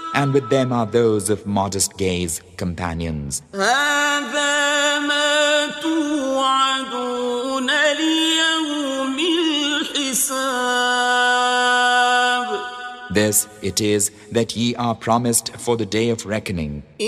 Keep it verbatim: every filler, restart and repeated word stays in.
And with them are those of modest gaze, companions. هذا ما توعدون ليوم الحساب. This it is that ye are promised for the day of reckoning.